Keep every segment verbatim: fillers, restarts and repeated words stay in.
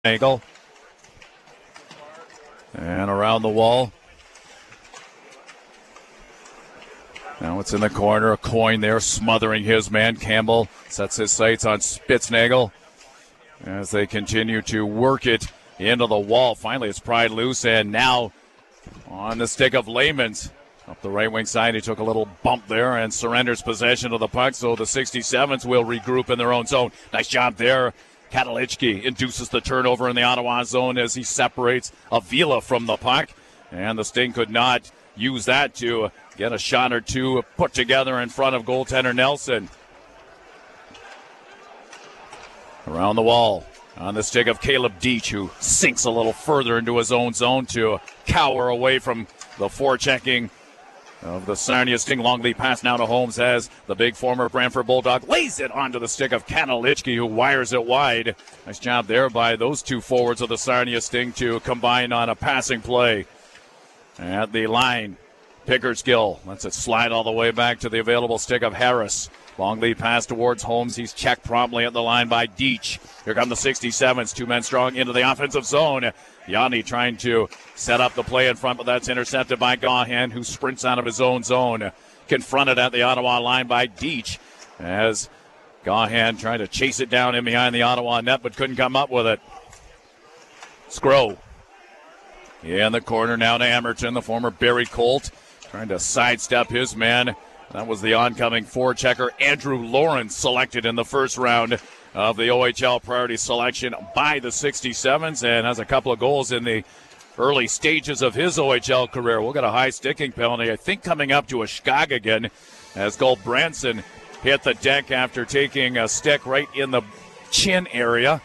Angle. And around the wall. Now it's in the corner. A coin there smothering his man. Campbell sets his sights on Spitznagel as they continue to work it into the wall. Finally, it's pried loose, and now on the stick of Layman's. Up the right wing side, he took a little bump there and surrenders possession of the puck, so the sixty-sevens will regroup in their own zone. Nice job there. Katalichki induces the turnover in the Ottawa zone as he separates Avila from the puck, and the Sting could not use that to get a shot or two put together in front of goaltender Nelson. Around the wall, on the stick of Caleb Deach, who sinks a little further into his own zone to cower away from the forechecking of the Sarnia Sting. Long lead pass now to Holmes as the big former Brantford Bulldog lays it onto the stick of Katalichki, who wires it wide. Nice job there by those two forwards of the Sarnia Sting to combine on a passing play. At the line, Pickersgill lets it slide all the way back to the available stick of Harris. Long lead pass towards Holmes. He's checked promptly at the line by Deach. Here come the sixty-sevens, two men strong into the offensive zone. Yanni trying to set up the play in front, but that's intercepted by Gahan, who sprints out of his own zone. Confronted at the Ottawa line by Deach as Gahan trying to chase it down in behind the Ottawa net, but couldn't come up with it. Scrow in the corner now to Emerton, the former Barrie Colt, trying to sidestep his man. That was the oncoming forechecker Andrew Lawrence, selected in the first round of the O H L priority selection by the sixty-sevens, and has a couple of goals in the early stages of his O H L career. We'll get a high sticking penalty, I think, coming up to Ashkagagan as Goldbranson hit the deck after taking a stick right in the chin area.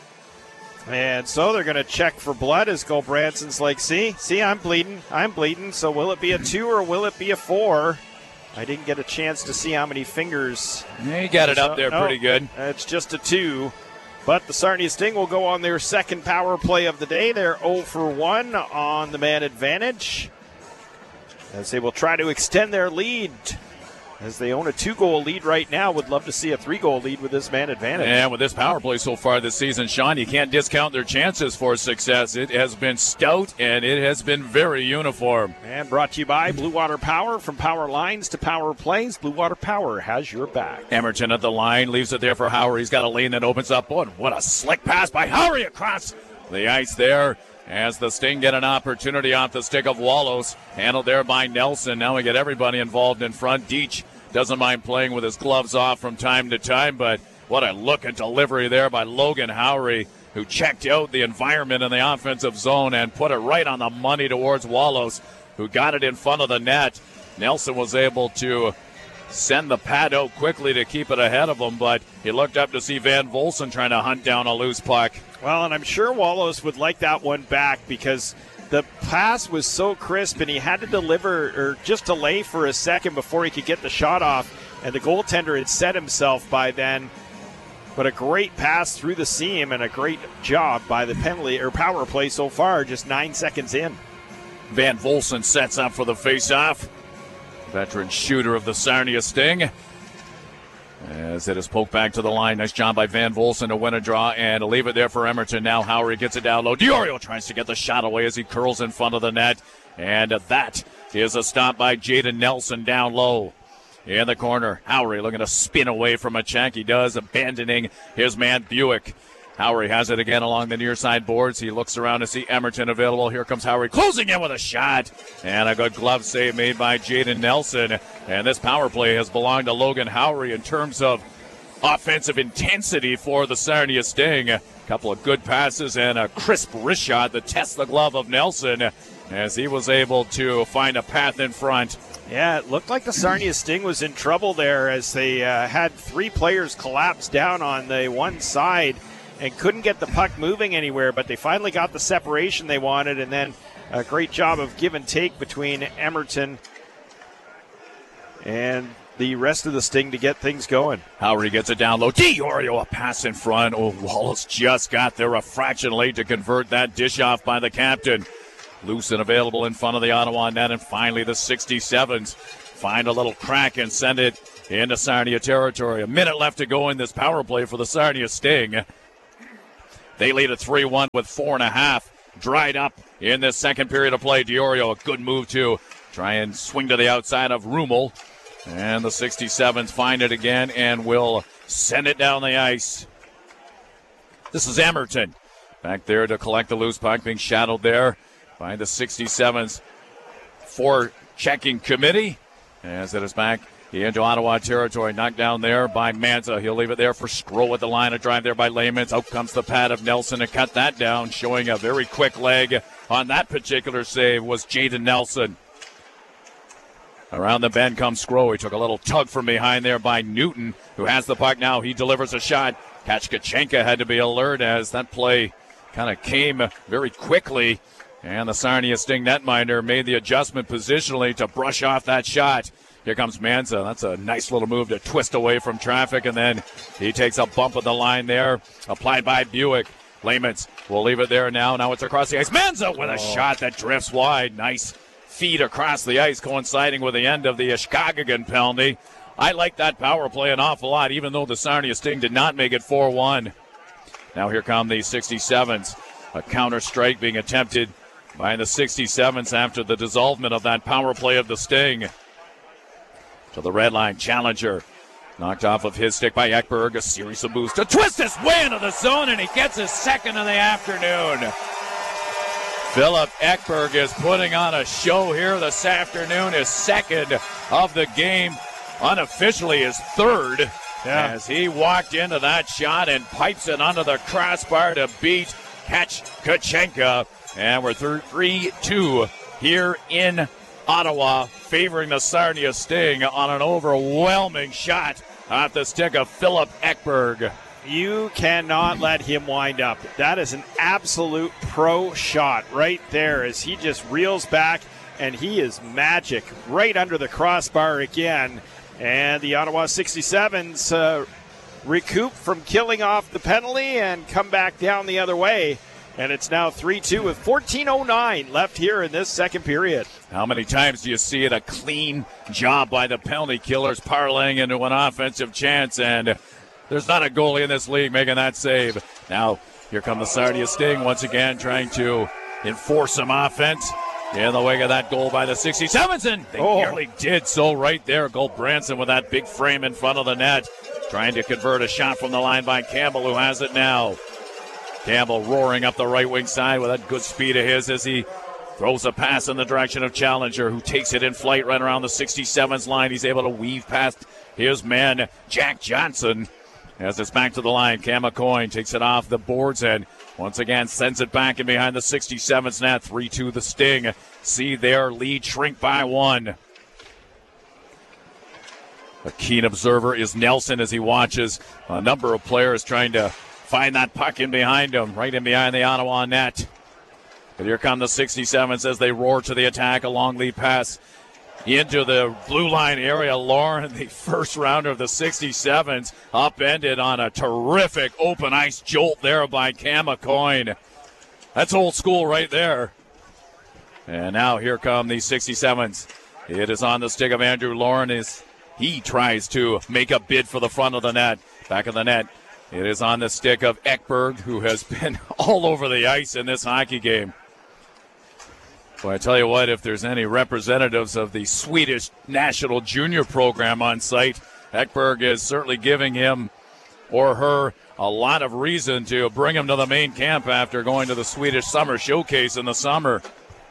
And so they're going to check for blood as Goldbranson's like, see, see, I'm bleeding, I'm bleeding. So will it be a two or will it be a four? I didn't get a chance to see how many fingers. Yeah, you got it up there no, pretty good. It's just a two. But the Sarnia Sting will go on their second power play of the day. They're oh for one on the man advantage, as they will try to extend their lead. As they own a two-goal lead right now, would love to see a three-goal lead with this man advantage. And with this power play so far this season, Sean, you can't discount their chances for success. It has been stout, and it has been very uniform. And brought to you by Blue Water Power. From power lines to power plays, Blue Water Power has your back. Emerton at the line, leaves it there for Howard. He's got a lane that opens up. Boy, what a slick pass by Howard across the ice there. As the Sting get an opportunity off the stick of Wallows. Handled there by Nelson. Now we get everybody involved in front. Deach doesn't mind playing with his gloves off from time to time, but what a look and delivery there by Logan Howry, who checked out the environment in the offensive zone and put it right on the money towards Wallows, who got it in front of the net. Nelson was able to send the pad out quickly to keep it ahead of him, but he looked up to see Van Volsen trying to hunt down a loose puck. Well, and I'm sure Wallows would like that one back because the pass was so crisp and he had to deliver or just delay for a second before he could get the shot off, and the goaltender had set himself by then. But a great pass through the seam and a great job by the penalty or power play so far, just nine seconds in. Van Volsen sets up for the face-off. Veteran shooter of the Sarnia Sting. As it is poked back to the line. Nice job by Van Volsen to win a draw and to leave it there for Emerton. Now Howry gets it down low. Diorio tries to get the shot away as he curls in front of the net. And that is a stop by Jaden Nelson down low. In the corner, Howry looking to spin away from a check. He does, abandoning his man Buick. Howry has it again along the near side boards. He looks around to see Emerton available. Here comes Howry closing in with a shot. And a good glove save made by Jaden Nelson. And this power play has belonged to Logan Howry in terms of offensive intensity for the Sarnia Sting. A couple of good passes and a crisp wrist shot that tests the glove of Nelson as he was able to find a path in front. Yeah, it looked like the Sarnia Sting was in trouble there as they uh, had three players collapse down on the one side and couldn't get the puck moving anywhere, but they finally got the separation they wanted, and then a great job of give and take between Emerton and the rest of the Sting to get things going. Howry gets it down low. Diorio, a pass in front. Oh, Wallace just got there a fraction late to convert that dish off by the captain. Loose and available in front of the Ottawa net, and finally the sixty-sevens find a little crack and send it into Sarnia territory. A minute left to go in this power play for the Sarnia Sting. They lead at three one with four and a half. Dried up in this second period of play. Diorio, a good move to try and swing to the outside of Rummel. And the sixty-sevens find it again and will send it down the ice. This is Emerton back there to collect the loose puck, being shadowed there by the sixty-sevens for-checking committee. As it is back into Ottawa territory, knocked down there by Manza. He'll leave it there for Skro at the line. A drive there by Layman. Out comes the pad of Nelson to cut that down, showing a very quick leg on that particular save was Jaden Nelson. Around the bend comes Skro. He took a little tug from behind there by Newton, who has the puck now. He delivers a shot. Kachkachenka had to be alert as that play kind of came very quickly. And the Sarnia Sting netminder made the adjustment positionally to brush off that shot. Here comes Manza. That's a nice little move to twist away from traffic. And then he takes a bump at the line there. Applied by Buick. Laymitz will leave it there now. Now it's across the ice. Manza with a oh. shot that drifts wide. Nice feed across the ice, coinciding with the end of the Ishkagigan penalty. I like that power play an awful lot, even though the Sarnia Sting did not make it four one. Now here come the sixty-sevens. A counter strike being attempted by the sixty-sevens after the dissolvement of that power play of the Sting. To the red line, Challenger. Knocked off of his stick by Ekberg. A series of moves to twist his way into the zone, and he gets his second of the afternoon. Philip Ekberg is putting on a show here this afternoon. His second of the game. Unofficially his third. Yeah. As he walked into that shot and pipes it under the crossbar to beat Kachkachenka. And we're three two here in Ottawa, favoring the Sarnia Sting on an overwhelming shot off the stick of Philip Ekberg. You cannot let him wind up. That is an absolute pro shot right there as he just reels back, and he is magic right under the crossbar again. And the Ottawa sixty-sevens uh, recoup from killing off the penalty and come back down the other way. And it's now three two with fourteen oh nine left here in this second period. How many times do you see it? A clean job by the penalty killers parlaying into an offensive chance, and there's not a goalie in this league making that save. Now, here come the Sarnia Sting once again trying to enforce some offense in the wake of that goal by the sixty-sevens, and they oh. nearly did so right there. Goldbranson with that big frame in front of the net, trying to convert a shot from the line by Campbell, who has it now. Campbell roaring up the right wing side with that good speed of his as he throws a pass in the direction of Challenger, who takes it in flight right around the sixty-sevens line. He's able to weave past his man, Jack Johnson. As it's back to the line, Cam McCoy takes it off the boards and once again sends it back in behind the sixty-sevens net. three two the Sting. See their lead shrink by one. A keen observer is Nelson as he watches a number of players trying to find that puck in behind him, right in behind the Ottawa net. But here come the sixty-sevens as they roar to the attack. A long lead pass into the blue line area. Lauren, the first rounder of the sixty-sevens, upended on a terrific open ice jolt there by Cam McCoy. That's old school right there. And now here come the sixty-sevens. It is on the stick of Andrew Lauren as he tries to make a bid for the front of the net. Back of the net. It is on the stick of Ekberg, who has been all over the ice in this hockey game. Well, I tell you what, if there's any representatives of the Swedish national junior program on site, Ekberg is certainly giving him or her a lot of reason to bring him to the main camp after going to the Swedish Summer Showcase in the summer.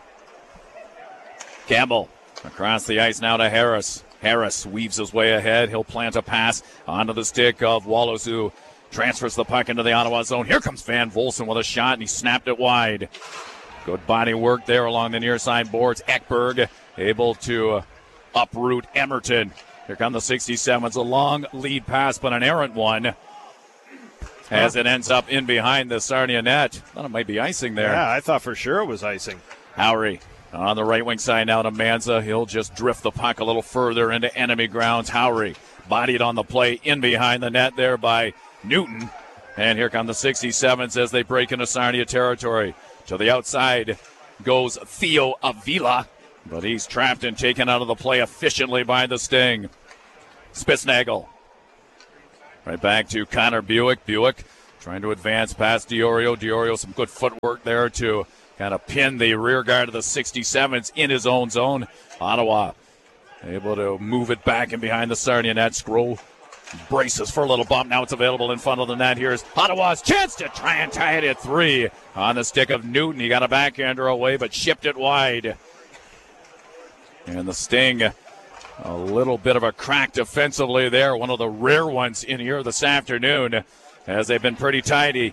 Campbell across the ice now to Harris. Harris weaves his way ahead. He'll plant a pass onto the stick of Wallace, who transfers the puck into the Ottawa zone. Here comes Van Volsen with a shot, and he snapped it wide. Good body work there along the near side boards. Ekberg able to uh, uproot Emerton. Here come the sixty-sevens. A long lead pass, but an errant one as it ends up in behind the Sarnia net. Thought it might be icing there. Yeah, I thought for sure it was icing. Howry on the right wing side now to Manza. He'll just drift the puck a little further into enemy grounds. Howry bodied on the play in behind the net there by Newton. And here come the sixty-sevens as they break into Sarnia territory. To the outside goes Theo Avila, but he's trapped and taken out of the play efficiently by the Sting. Spitznagel. Right back to Connor Buick. Buick trying to advance past Diorio. Diorio, some good footwork there to kind of pin the rear guard of the sixty-sevens in his own zone. Ottawa able to move it back and behind the Sarnia net. Scroll braces for a little bump. Now it's available in front of the net. Here's Ottawa's chance to try and tie it at three on the stick of Newton. He got a backhander away, but shipped it wide. And the Sting, a little bit of a crack defensively there. One of the rare ones in here this afternoon, as they've been pretty tidy.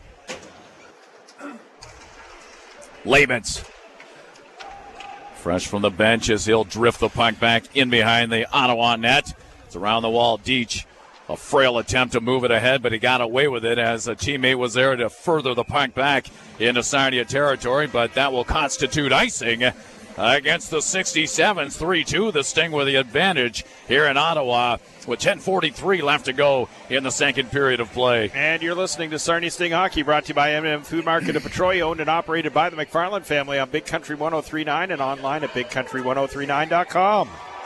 Lamans, fresh from the bench, as he'll drift the puck back in behind the Ottawa net. It's around the wall. Deach, a frail attempt to move it ahead, but he got away with it as a teammate was there to further the puck back into Sarnia territory, but that will constitute icing against the sixty-sevens. three two, the Sting with the advantage here in Ottawa with ten forty-three left to go in the second period of play. And you're listening to Sarnia Sting Hockey, brought to you by M and M Food Market of Petrolia, owned and operated by the McFarland family on Big Country one oh three point nine and online at big country ten thirty-nine dot com.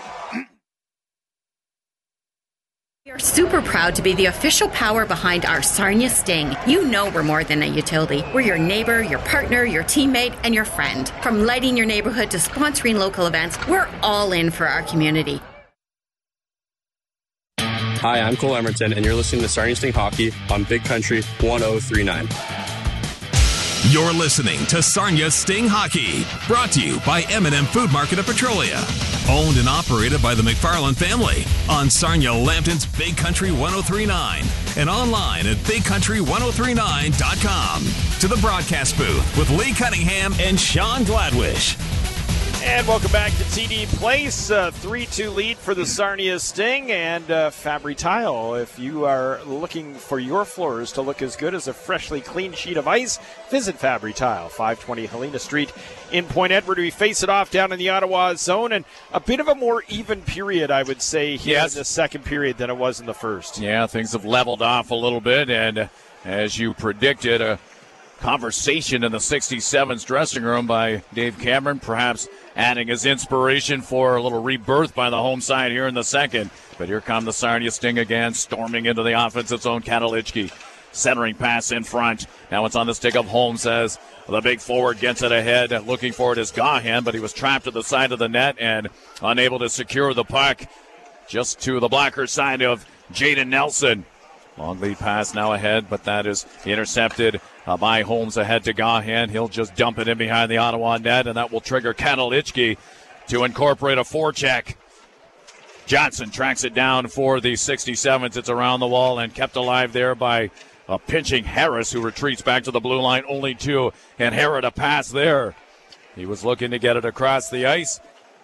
We are super proud to be the official power behind our Sarnia Sting. You know we're more than a utility. We're your neighbor, your partner, your teammate, and your friend. From lighting your neighborhood to sponsoring local events, we're all in for our community. Hi, I'm Cole Emerton, and you're listening to Sarnia Sting Hockey on Big Country ten thirty-nine. You're listening to Sarnia Sting Hockey, brought to you by M and M Food Market of Petrolia, owned and operated by the McFarland family on Sarnia Lambton's Big Country ten thirty-nine and online at big country ten thirty-nine dot com. To the broadcast booth with Lee Cunningham and Sean Gladwish. And welcome back to T D Place. Uh, three two lead for the Sarnia Sting and uh, Fabry Tile. If you are looking for your floors to look as good as a freshly cleaned sheet of ice, visit Fabry Tile, five twenty Helena Street in Point Edward. We face it off down in the Ottawa zone, and a bit of a more even period, I would say, here yes. in the second period than it was in the first. Yeah, things have leveled off a little bit, and uh, as you predicted, a conversation in the sixty-sevens dressing room by Dave Cameron, perhaps adding his inspiration for a little rebirth by the home side here in the second. But here come the Sarnia Sting again, storming into the offensive zone. Kadalichki, centering pass in front. Now it's on the stick of Holmes as the big forward gets it ahead. Looking for it is Gahan, but he was trapped at the side of the net and unable to secure the puck. Just to the blocker side of Jaden Nelson. Long lead pass now ahead, but that is intercepted uh, by Holmes ahead to Gahan. He'll just dump it in behind the Ottawa net, and that will trigger Kadalichki to incorporate a forecheck. Johnson tracks it down for the sixty-sevens. It's around the wall and kept alive there by a pinching Harris, who retreats back to the blue line. Only two, and Harris a pass there. He was looking to get it across the ice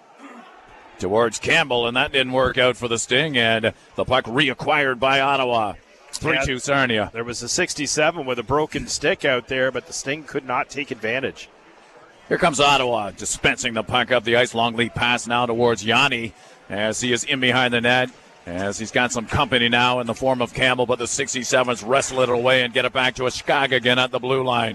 towards Campbell, and that didn't work out for the Sting, and the puck reacquired by Ottawa. three two Sarnia. There was a sixty-seven with a broken stick out there, but the Sting could not take advantage. Here comes Ottawa, dispensing the puck up the ice. Long lead pass now towards Yanni as he is in behind the net, as he's got some company now in the form of Campbell, but the sixty-sevens wrestle it away and get it back to Ashkag again at the blue line.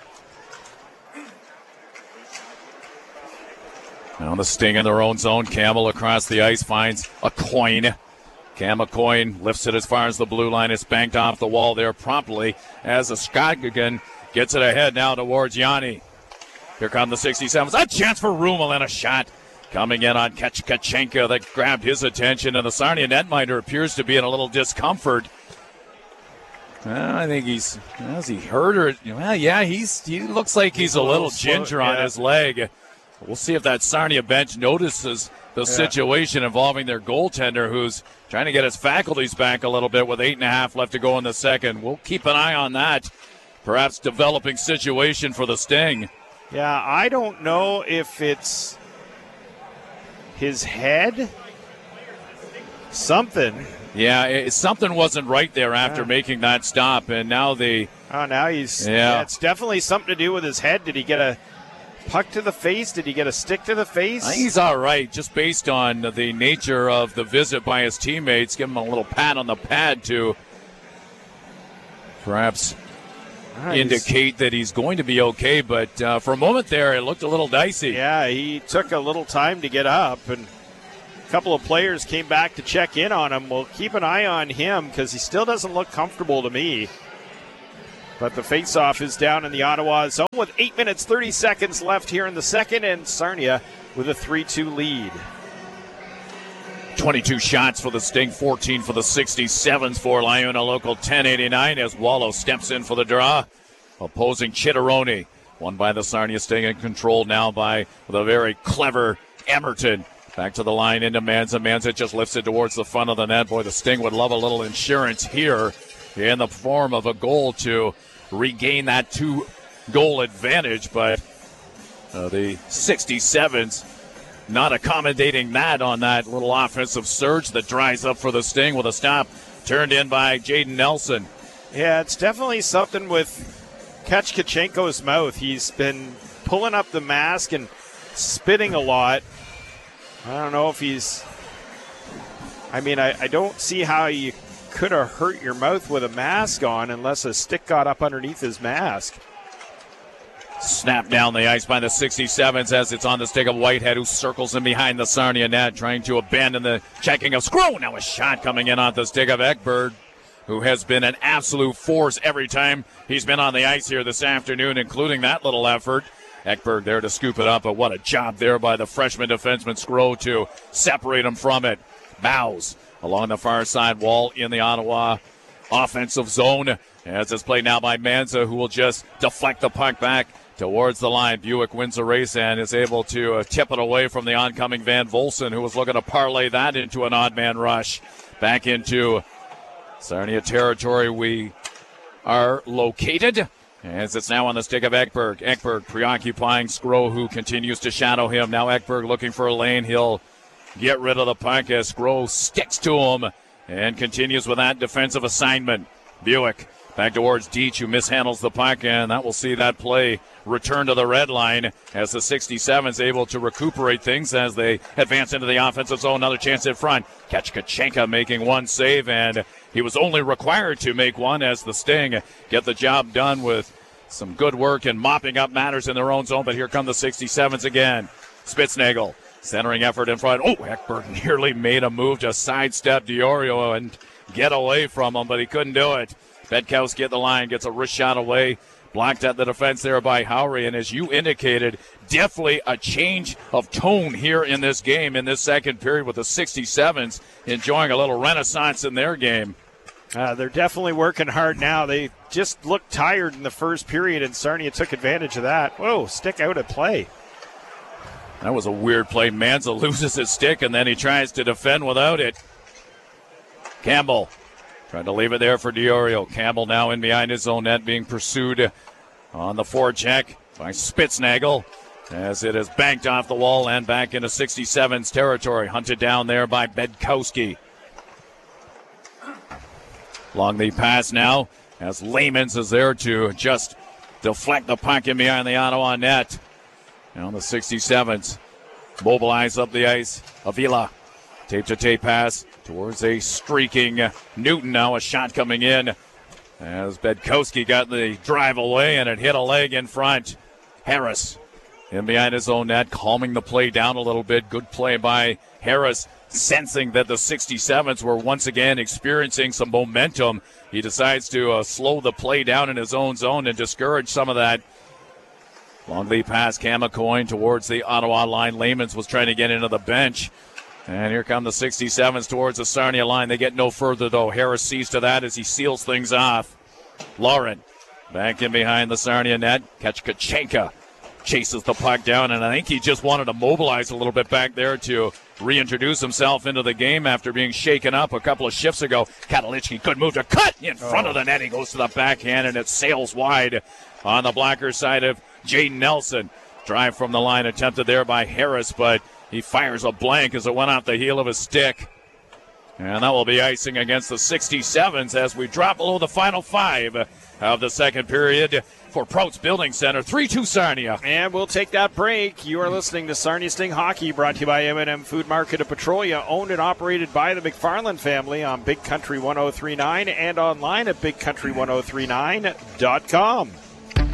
Now the Sting in their own zone. Campbell across the ice finds a coin. Cam McCoy lifts it as far as the blue line. It's banked off the wall there promptly as Ashkag again gets it ahead now towards Yanni. Here come the sixty-sevens. A chance for Rummel and a shot coming in on Kachkachenka that grabbed his attention, and the Sarnia netminder appears to be in a little discomfort. Well, I think he's, has he hurt or, well, yeah, he's he looks like he's, he's a, a little, little ginger slow, yeah. on his leg. We'll see if that Sarnia bench notices the yeah. situation involving their goaltender, who's trying to get his faculties back a little bit with eight and a half left to go in the second. We'll keep an eye on that. Perhaps developing situation for the Sting. Yeah, I don't know if it's his head. Something. Yeah, it, something wasn't right there after yeah. making that stop, and now the. Oh, now he's. Yeah. yeah, it's definitely something to do with his head. Did he get a puck to the face? Did he get a stick to the face? I think he's all right, just based on the nature of the visit by his teammates. Give him a little pat on the pad to perhaps nice. indicate that he's going to be okay. But uh, for a moment there, it looked a little dicey. Yeah, he took a little time to get up, and a couple of players came back to check in on him. We'll keep an eye on him because he still doesn't look comfortable to me. But the faceoff is down in the Ottawa zone with eight minutes, thirty seconds left here in the second, and Sarnia with a three two lead. twenty-two shots for the Sting, fourteen for the sixty-sevens for Liona Local ten eighty-nine as Wallow steps in for the draw. Opposing Chitteroni, won by the Sarnia Sting and controlled now by the very clever Emerton. Back to the line into Manza. Manza just lifts it towards the front of the net. Boy, the Sting would love a little insurance here in the form of a goal to regain that two-goal advantage, but uh, the sixty-sevens not accommodating that on that little offensive surge that dries up for the Sting with a stop turned in by Jaden Nelson. Yeah, it's definitely something with Kachkachenko's mouth. He's been pulling up the mask and spitting a lot. I don't know if he's... I mean, I, I don't see how you could have hurt your mouth with a mask on unless a stick got up underneath his mask. Snap down the ice by the sixty-sevens as it's on the stick of Whitehead, who circles in behind the Sarnia net, trying to abandon the checking of Scrow. Now a shot coming in on the stick of Ekberg, who has been an absolute force every time he's been on the ice here this afternoon, including that little effort. Ekberg there to scoop it up, but what a job there by the freshman defenseman Scrow to separate him from it. Bows along the far side wall in the Ottawa offensive zone as it's played now by Manza, who will just deflect the puck back towards the line. Buick wins the race and is able to uh, tip it away from the oncoming Van Volsen, who was looking to parlay that into an odd man rush. Back into Sarnia territory we are located, as it's now on the stick of Ekberg. Ekberg preoccupying Scrow, who continues to shadow him. Now Ekberg looking for a lane. He'll get rid of the puck as Scrow sticks to him and continues with that defensive assignment. Buick back towards Deach, who mishandles the puck, and that will see that play return to the red line as the sixty-sevens able to recuperate things as they advance into the offensive zone. Another chance in front. Kachkachenko making one save, and he was only required to make one as the Sting get the job done with some good work and mopping up matters in their own zone. But here come the sixty-sevens again. Spitznagel centering effort in front. Oh, Ekberg nearly made a move to sidestep Diorio and get away from him, but he couldn't do it. Bedkowski at the line gets a wrist shot away. Blocked at the defense there by Howry, and as you indicated, definitely a change of tone here in this game in this second period with the sixty-sevens enjoying a little renaissance in their game. Uh, they're definitely working hard now. They just looked tired in the first period, and Sarnia took advantage of that. Whoa, stick out at play. That was a weird play. Manza loses his stick, and then he tries to defend without it. Campbell trying to leave it there for Diorio. Campbell now in behind his own net, being pursued on the forecheck by Spitznagel as it is banked off the wall and back into sixty-sevens territory. Hunted down there by Bedkowski. Long the pass now as Lamans is there to just deflect the puck in behind the Ottawa net. Now the sixty-sevens mobilize up the ice. Avila, tape-to-tape pass towards a streaking Newton. Now a shot coming in as Bedkowski got the drive away and it hit a leg in front. Harris in behind his own net, calming the play down a little bit. Good play by Harris, sensing that the sixty-sevens were once again experiencing some momentum. He decides to uh, slow the play down in his own zone and discourage some of that. Long lead pass, Camacoin towards the Ottawa line. Lamans was trying to get into the bench. And here come the sixty-sevens towards the Sarnia line. They get no further, though. Harris sees to that as he seals things off. Lauren back in behind the Sarnia net. Kachkachenko chases the puck down, and I think he just wanted to mobilize a little bit back there to reintroduce himself into the game after being shaken up a couple of shifts ago. Katalichki could move to cut in front oh. of the net. He goes to the backhand, and it sails wide on the blocker side of Jaden Nelson. Drive from the line attempted there by Harris, but he fires a blank as it went off the heel of his stick. And that will be icing against the sixty-sevens as we drop below the final five of the second period for Proutz Building Center. three two Sarnia. And we'll take that break. You are listening to Sarnia Sting Hockey, brought to you by M and M Food Market of Petrolia, owned and operated by the McFarland family on Big Country ten thirty-nine and online at big country ten thirty-nine dot com.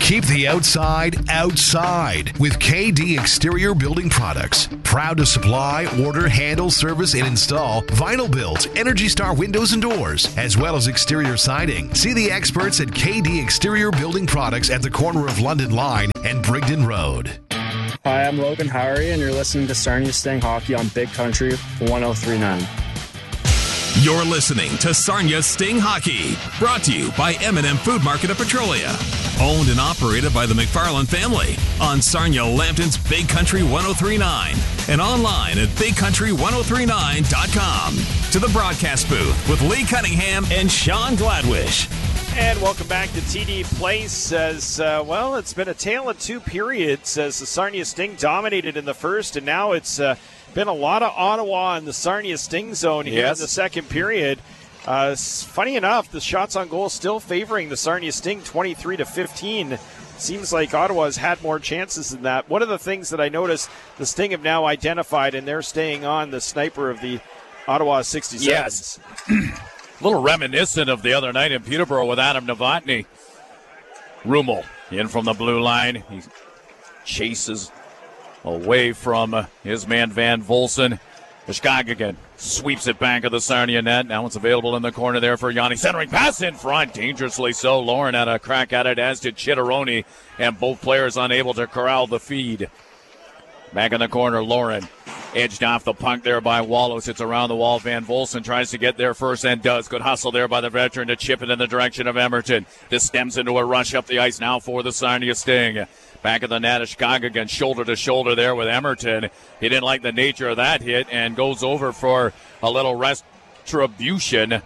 Keep the outside outside with K D Exterior Building Products. Proud to supply, order, handle, service, and install vinyl built Energy Star windows and doors, as well as exterior siding. See the experts at K D Exterior Building Products at the corner of London Line and Brigden Road. Hi, I'm Logan Howery, and you're listening to Sarnia Sting Hockey on Big Country one oh three point nine. You're listening to Sarnia Sting Hockey, brought to you by M and M Food Market of Petrolia. Owned and operated by the McFarland family on Sarnia Lambton's Big Country one oh three point nine and online at big country ten thirty-nine dot com. To the broadcast booth with Lee Cunningham and Sean Gladwish. And welcome back to T D Place. As uh, well, it's been a tale of two periods as the Sarnia Sting dominated in the first, and now it's uh, been a lot of Ottawa in the Sarnia Sting zone here yes. in the second period. Uh, funny enough, the shots on goal still favoring the Sarnia Sting, twenty-three to fifteen. Seems like Ottawa has had more chances than that. One of the things that I noticed the Sting have now identified, and they're staying on the sniper of the Ottawa sixty-sevens. Yes. A little reminiscent of the other night in Peterborough with Adam Novotny. Rummel in from the blue line. He chases away from his man Van Volsen. Ishkagagan sweeps it back of the Sarnia net. Now it's available in the corner there for Yanni. Centering pass in front, dangerously so. Lauren had a crack at it, as did Chitteroni, and both players unable to corral the feed. Back in the corner, Lauren edged off the puck there by Wallows. It's around the wall. Van Volsen tries to get there first and does. Good hustle there by the veteran to chip it in the direction of Emerton. This stems into a rush up the ice now for the Sarnia Sting. Back of the net, Ishkagagan shoulder to shoulder there with Emerton. He didn't like the nature of that hit and goes over for a little retribution.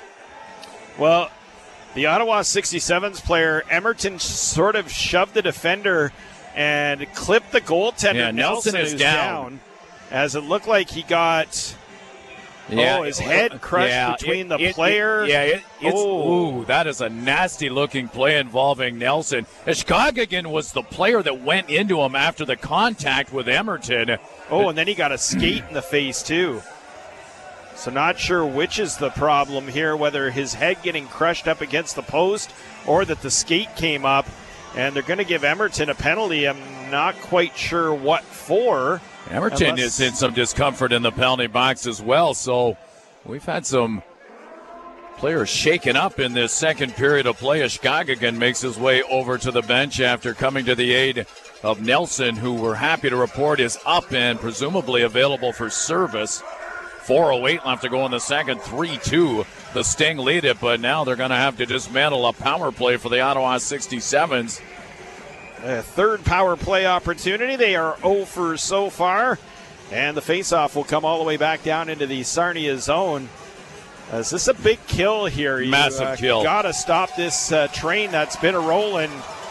Well, the Ottawa sixty-sevens player, Emerton, sort of shoved the defender and clipped the goaltender. Yeah, Nelson, Nelson is down. down. As it looked like he got, yeah, oh, his head crushed yeah, between it, the it, player. It, yeah, it, it's, oh. ooh, that is a nasty-looking play involving Nelson. Ishkagagan was the player that went into him after the contact with Emerton. Oh, and then he got a skate in the face, too. So not sure which is the problem here, whether his head getting crushed up against the post or that the skate came up. And they're going to give Emerton a penalty. I'm not quite sure what for. Emerton Unless... is in some discomfort in the penalty box as well. So we've had some players shaken up in this second period of play. Ishkagagan makes his way over to the bench after coming to the aid of Nelson, who we're happy to report is up and presumably available for service. four oh eight left to go in the second, three two. The Sting lead it, but now they're going to have to dismantle a power play for the Ottawa sixty-sevens. A third power play opportunity. They are oh for so far. And the faceoff will come all the way back down into the Sarnia zone. Uh, is this a big kill here? You, Massive uh, kill. Got to stop this uh, train that's been a-rolling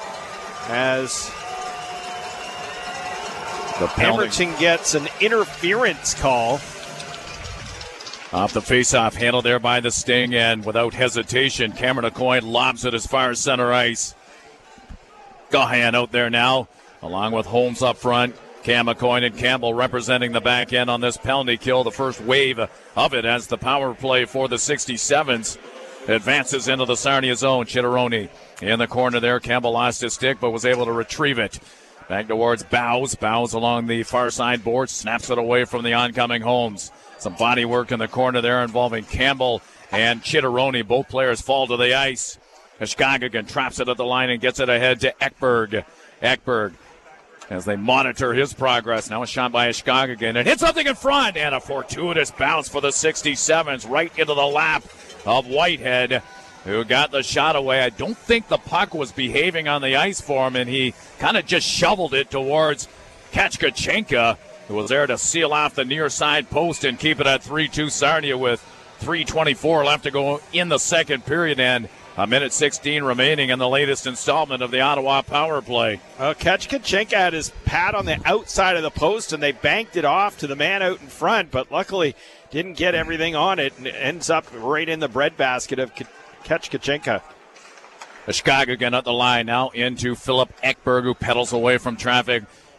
as the Emerton gets an interference call. Off the faceoff, handled there by the Sting, and without hesitation, Cameron Aucoin lobs it as far as center ice. Gahan out there now, along with Holmes up front. Cam Aucoin and Campbell representing the back end on this penalty kill. The first wave of it as the power play for the sixty-sevens advances into the Sarnia zone. Chitteroni in the corner there. Campbell lost his stick but was able to retrieve it. Back towards Bows. Bows along the far side board, snaps it away from the oncoming Holmes. Some body work in the corner there involving Campbell and Chitteroni. Both players fall to the ice. Ishkagagan traps it at the line and gets it ahead to Ekberg. Ekberg, as they monitor his progress. Now a shot by Ishkagagan. And hits something in front. And a fortuitous bounce for the sixty-sevens right into the lap of Whitehead, who got the shot away. I don't think the puck was behaving on the ice for him, and he kind of just shoveled it towards Kachkachenka, who was there to seal off the near side post and keep it at three two Sarnia with three twenty-four left to go in the second period and a minute sixteen remaining in the latest installment of the Ottawa power play. Uh, Kachkachenka had his pad on the outside of the post, and they banked it off to the man out in front, but luckily didn't get everything on it, and it ends up right in the breadbasket of Kachkachenka. Ishkagagan at the line now into Philip Ekberg, who pedals away from traffic.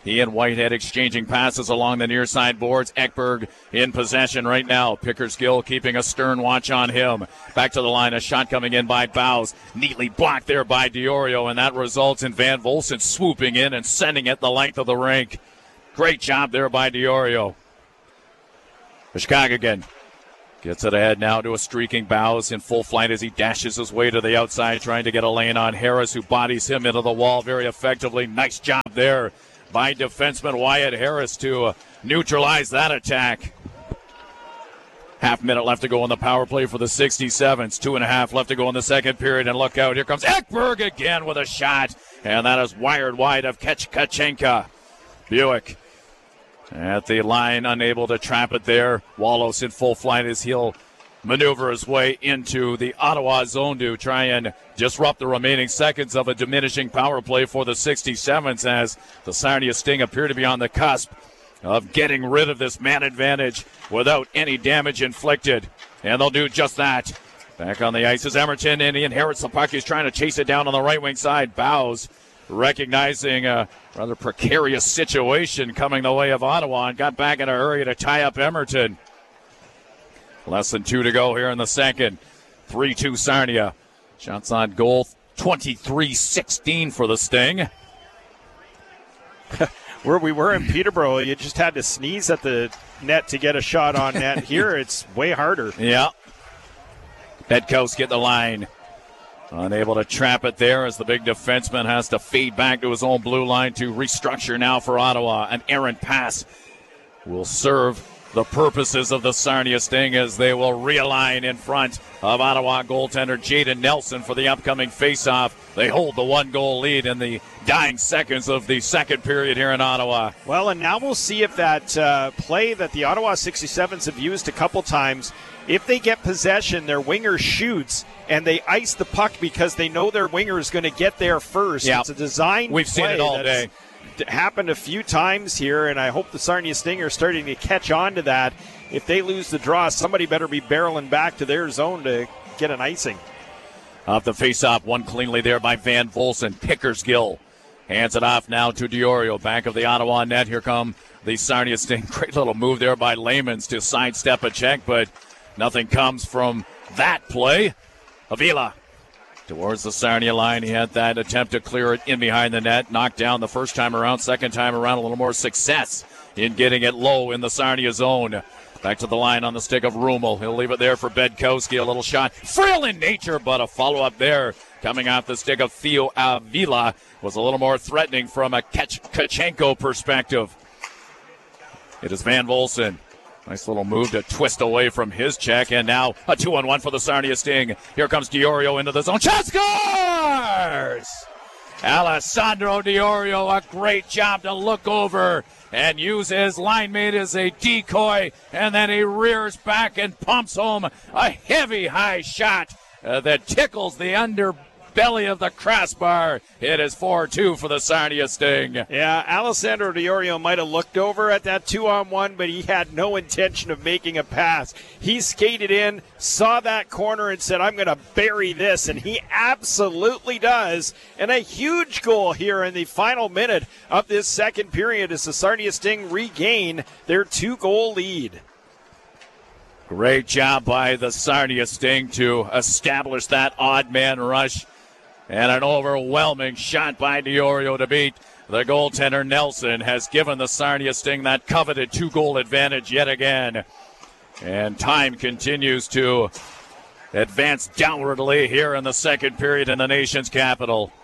He and Whitehead exchanging passes along the near side boards. Ekberg in possession right now. Pickersgill keeping a stern watch on him. Back to the line, a shot coming in by Bowes. Neatly blocked there by Diorio, and that results in Van Volsen swooping in and sending it the length of the rink. Great job there by Diorio. Chicago gets it ahead now to a streaking Bowes in full flight as he dashes his way to the outside, trying to get a lane on Harris, who bodies him into the wall very effectively. Nice job there by defenseman Wyatt Harris to uh, neutralize that attack. Half minute left to go on the power play for the sixty-sevens. Two and a half left to go in the second period. And look out, here comes Ekberg again with a shot. And that is wired wide of Kachkachenka. Buick at the line, unable to trap it there. Wallace in full flight as he'll maneuver his way into the Ottawa zone to try and disrupt the remaining seconds of a diminishing power play for the sixty-sevens, as the Sarnia Sting appear to be on the cusp of getting rid of this man advantage without any damage inflicted. And they'll do just that. Back on the ice is Emerton, and he inherits the puck. He's trying to chase it down on the right wing side. Bowes recognizing a rather precarious situation coming the way of Ottawa and got back in a hurry to tie up Emerton. Less than two to go here in the second. three two Sarnia. Shots on goal, twenty-three sixteen for the Sting. Where we were in Peterborough, you just had to sneeze at the net to get a shot on net. Here, it's way harder. Yeah. Bedkowski at the line. Unable to trap it there as the big defenseman has to fade back to his own blue line to restructure now for Ottawa. An errant pass will serve the purposes of the Sarnia Sting as they will realign in front of Ottawa goaltender Jaden Nelson for the upcoming faceoff. They hold the one-goal lead in the dying seconds of the second period here in Ottawa. Well, and now we'll see if that uh, play that the Ottawa sixty-sevens have used a couple times, if they get possession, their winger shoots, and they ice the puck because they know their winger is going to get there first. Yep. It's a design We've play seen it all day. Happened a few times here, and I hope the Sarnia Sting are starting to catch on to that. If they lose the draw, somebody better be barreling back to their zone to get an icing. Off the face-off, one cleanly there by Van Volsen. Pickersgill hands it off now to Diorio. Back of the Ottawa net. Here come the Sarnia Sting. Great little move there by Lamans to sidestep a check, but nothing comes from that play. Avila towards the Sarnia line. He had that attempt to clear it in behind the net. Knocked down the first time around. Second time around, a little more success in getting it low in the Sarnia zone. Back to the line on the stick of Rummel. He'll leave it there for Bedkowski. A little shot. Frail in nature, but a follow-up there. Coming off the stick of Theo Avila was a little more threatening from a Kachenko perspective. It is Van Volsen. Nice little move to twist away from his check, and now a two on one for the Sarnia Sting. Here comes Diorio into the zone. Shot scores! Alessandro Diorio, a great job to look over and use his line mate as a decoy, and then he rears back and pumps home a heavy high shot uh, that tickles the underbelly of the crossbar. It is four two for the Sarnia Sting. Yeah, Alessandro Diorio might have looked over at that two-on-one, but he had no intention of making a pass. He skated in, saw that corner, and said, I'm going to bury this, and he absolutely does. And a huge goal here in the final minute of this second period as the Sarnia Sting regain their two-goal lead. Great job by the Sarnia Sting to establish that odd man rush. And an overwhelming shot by Diorio to beat the goaltender Nelson has given the Sarnia Sting that coveted two-goal advantage yet again. And time continues to advance downwardly here in the second period in the nation's capital.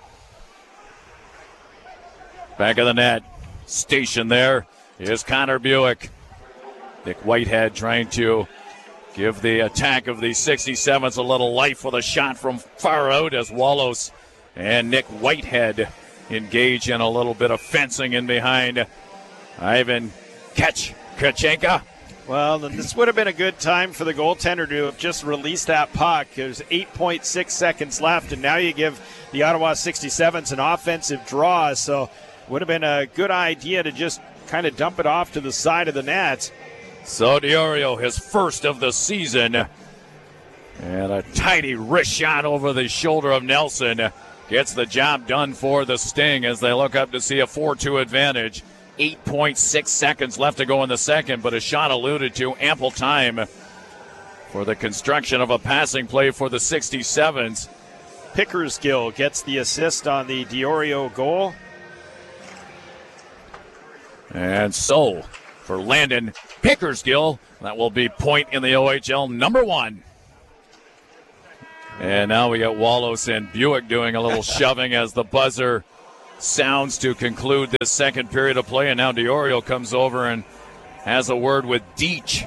Back of the net, stationed there is Connor Buick. Nick Whitehead trying to give the attack of the sixty-sevens a little life with a shot from far out as Wallace and Nick Whitehead engage in a little bit of fencing in behind Ivan Kachkachenka. Well, then this would have been a good time for the goaltender to have just released that puck. There's eight point six seconds left, and now you give the Ottawa sixty-sevens an offensive draw, so would have been a good idea to just kind of dump it off to the side of the net. So Diorio, his first of the season, and a tidy wrist shot over the shoulder of Nelson gets the job done for the Sting as they look up to see a four two advantage. eight point six seconds left to go in the second, but as Sean alluded to, ample time for the construction of a passing play for the sixty-sevens. Pickersgill gets the assist on the Diorio goal. And so, for Landon Pickersgill, that will be point in the O H L number one. And now we got Wallace and Buick doing a little shoving as the buzzer sounds to conclude this second period of play. And now Diorio comes over and has a word with Deach.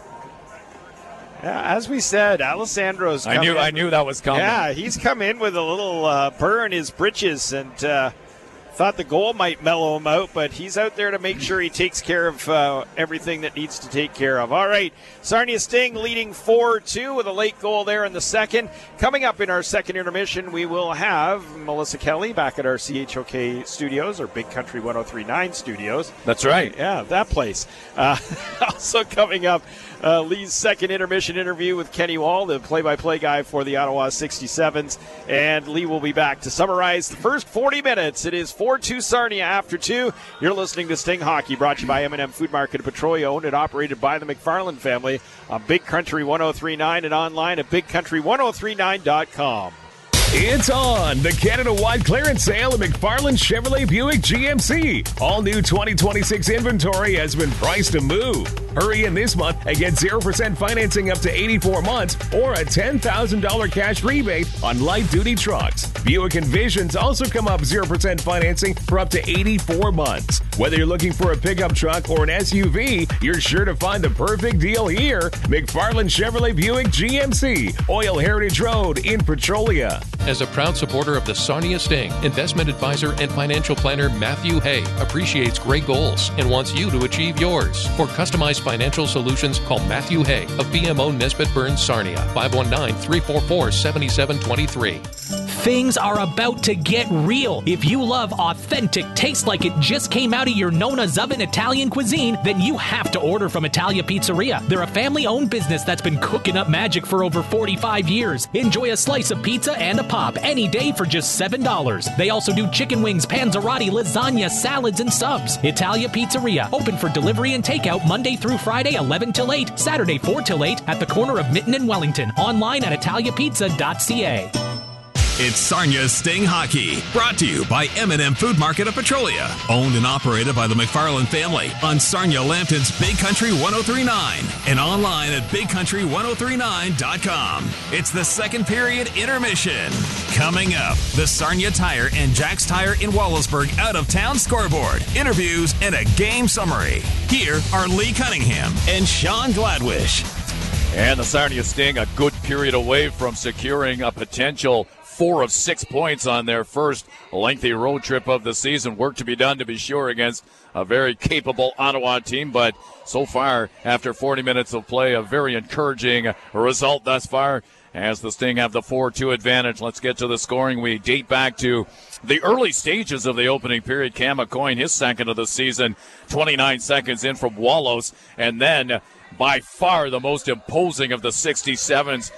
Yeah, as we said, Alessandro's come I knew in. I knew that was coming. Yeah, he's come in with a little uh, burr in his britches and uh, thought the goal might mellow him out, but he's out there to make sure he takes care of uh, everything that needs to take care of. All right, Sarnia Sting leading four two with a late goal there in the second. Coming up in our second intermission, we will have Melissa Kelly back at our C H O K studios, or Big Country one oh three point nine studios. That's right. Yeah, that place. Uh, also coming up, Uh, Lee's second intermission interview with Kenny Wall, the play-by-play guy for the Ottawa sixty-sevens. And Lee will be back to summarize the first forty minutes. It is four two Sarnia after two. You're listening to Sting Hockey, brought to you by M and M Food Market of Petrolia, owned and operated by the McFarland family on Big Country one oh three point nine and online at big country one oh three nine dot com. It's on! The Canada-wide clearance sale at McFarland Chevrolet Buick G M C. All new twenty twenty-six inventory has been priced to move. Hurry in this month and get zero percent financing up to eighty-four months or a ten thousand dollars cash rebate on light-duty trucks. Buick Envisions also come up zero percent financing for up to eighty-four months. Whether you're looking for a pickup truck or an S U V, you're sure to find the perfect deal here. McFarland Chevrolet Buick G M C, Oil Heritage Road in Petrolia. As a proud supporter of the Sarnia Sting, investment advisor and financial planner Matthew Hay appreciates great goals and wants you to achieve yours. For customized financial solutions, call Matthew Hay of B M O Nesbitt Burns Sarnia, five one nine, three four four, seven seven two three. Things are about to get real. If you love authentic taste like it just came out of your Nona's Oven Italian cuisine, then you have to order from Italia Pizzeria. They're a family-owned business that's been cooking up magic for over forty-five years. Enjoy a slice of pizza and a pop any day for just seven dollars. They also do chicken wings, panzerotti, lasagna, salads, and subs. Italia Pizzeria, open for delivery and takeout Monday through Friday, eleven till eight, Saturday, four till eight, at the corner of Mitten and Wellington. Online at italia pizza dot c a. It's Sarnia Sting Hockey, brought to you by M and M Food Market of Petrolia, owned and operated by the McFarland family on Sarnia Lambton's Big Country one oh three point nine and online at big country one oh three nine dot com. It's the second period intermission. Coming up, the Sarnia Tire and Jack's Tire in Wallaceburg out-of-town scoreboard, interviews, and a game summary. Here are Lee Cunningham and Sean Gladwish. And the Sarnia Sting a good period away from securing a potential four of six points on their first lengthy road trip of the season. Work to be done, to be sure, against a very capable Ottawa team. But so far, after forty minutes of play, a very encouraging result thus far as the Sting have the four two advantage. Let's get to the scoring. We date back to the early stages of the opening period. Cam McCoy, his second of the season, twenty-nine seconds in from Wallows. And then by far the most imposing of the sixty-sevens